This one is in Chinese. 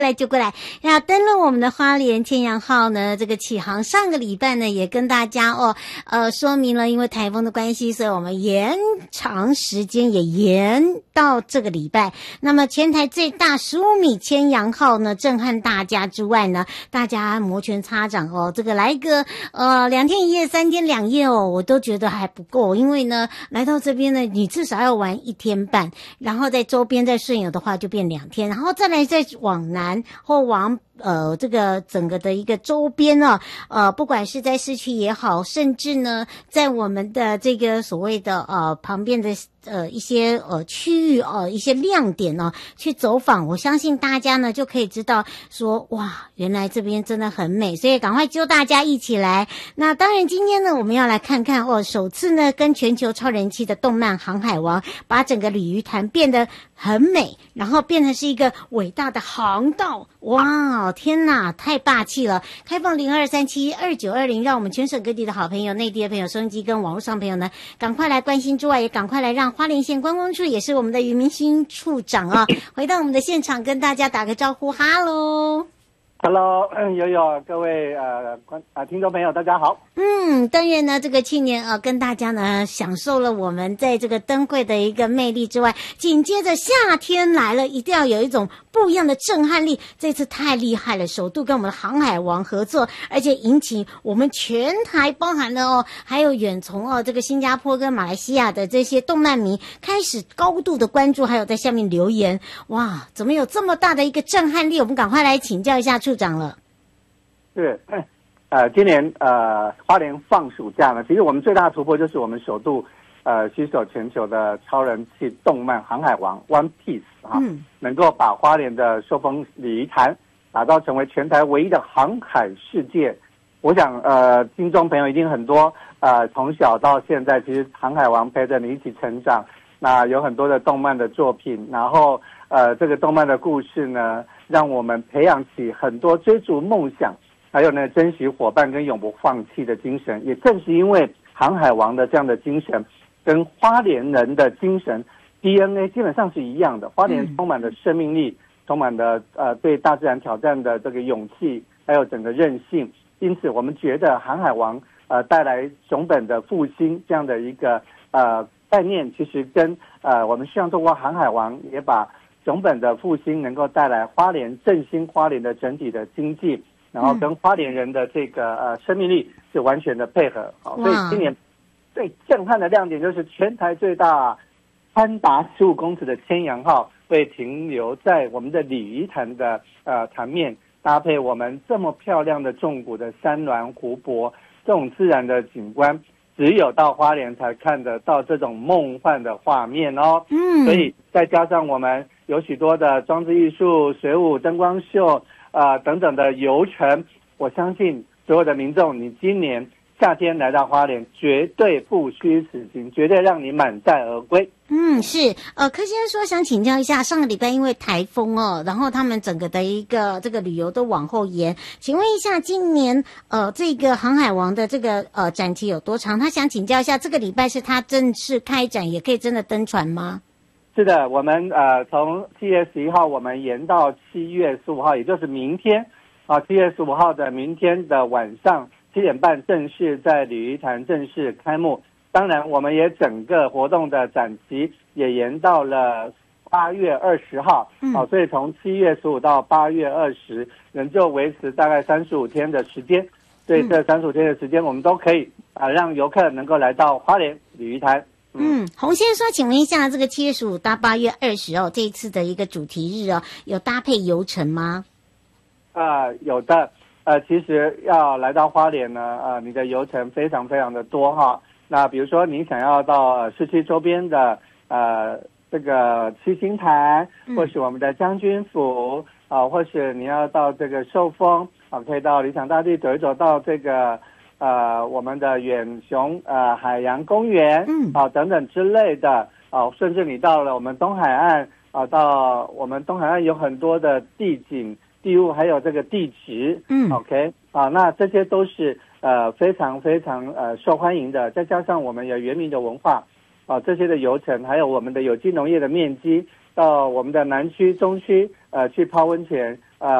过来，要登陆我们的花莲千阳号呢，这个启航上个礼拜呢也跟大家说明了，因为台风的关系，所以我们延长时间也延到这个礼拜。那么全台最大15米千阳号呢震撼大家之外呢，大家摩拳擦掌这个来个2天1夜3天2夜我都觉得还不够，因为呢来到这边呢你至少要玩1天半，然后在周边再顺游的话就变2天，然后再来再往南或往这个整个的一个周边不管是在市区也好，甚至呢在我们的这个所谓的旁边的一些区域一些亮点去走访，我相信大家呢就可以知道说哇，原来这边真的很美，所以赶快揪大家一起来。那当然今天呢我们要来看看首次呢跟全球超人气的动漫航海王把整个鲤鱼潭变得很美，然后变成是一个伟大的航道，哇天哪，太霸气了！开放02372920，让我们全省各地的好朋友、内地的朋友、收音机跟网络上朋友呢赶快来关心之外，也赶快来让花莲县观光处也是我们的俞明勋处长回到我们的现场跟大家打个招呼。哈喽 Hello， 悠悠，各位听众朋友，大家好。 当然呢，这个去年跟大家呢享受了我们在这个灯会的一个魅力之外，紧接着夏天来了，一定要有一种不一样的震撼力。这次太厉害了，首度跟我们的航海王合作，而且引起我们全台包含了还有远从这个新加坡跟马来西亚的这些动漫迷开始高度的关注，还有在下面留言，哇，怎么有这么大的一个震撼力？我们赶快来请教一下处长了。 是，今年花莲放暑假呢，其实我们最大的突破就是我们首度携手全球的超人气动漫航海王 One Piece 能够把花莲的寿丰鲤鱼潭打造成为全台唯一的航海世界。我想听众朋友一定很多从小到现在，其实航海王陪着你一起成长，那有很多的动漫的作品，然后这个动漫的故事呢，让我们培养起很多追逐梦想，还有呢珍惜伙伴跟永不放弃的精神。也正是因为航海王的这样的精神跟花莲人的精神 DNA 基本上是一样的，花莲充满了生命力，充满了对大自然挑战的这个勇气，还有整个韧性。因此我们觉得航海王带来熊本的复兴这样的一个概念，其实跟我们希望通过航海王也把熊本的复兴能够带来花莲振兴花莲的整体的经济，然后跟花莲人的这个生命力是完全的配合。所以今年最震撼的亮点就是全台最大宽达15公尺的千阳号会停留在我们的鲤鱼潭的潭面，搭配我们这么漂亮的纵谷的山峦湖泊，这种自然的景观只有到花莲才看得到这种梦幻的画面所以再加上我们有许多的装置艺术、水舞、灯光秀等等的游程，我相信所有的民众，你今年夏天来到花莲绝对不虚此行，绝对让你满载而归。 是柯先生说想请教一下，上个礼拜因为台风然后他们整个的一个这个旅游都往后延，请问一下今年这个航海王的这个展期有多长？他想请教一下，这个礼拜是他正式开展，也可以真的登船吗？ 是的，我们从7月11号我们延到7月15号，也就是明天7月15号的明天的晚上7点半正式在鲤鱼潭正式开幕。当然我们也整个活动的展期也延到了8月20号所以从7月15到8月20仍旧维持大概35天的时间。所以这35天的时间我们都可以让游客能够来到花莲鲤鱼潭。 洪先生说请问一下，这个7月15到8月20这一次的一个主题日有搭配游程吗？ 有的其实要来到花莲呢你的游程非常非常的多那比如说你想要到市区周边的这个七星潭或是我们的将军府或是你要到这个寿丰可以到理想大地走一走，到这个我们的远雄海洋公园等等之类的甚至你到了我们东海岸到我们东海岸有很多的地景地物还有这个地质OK 那这些都是非常非常受欢迎的。再加上我们有原民的文化这些的游程，还有我们的有机农业的面积，到我们的南区中区去泡温泉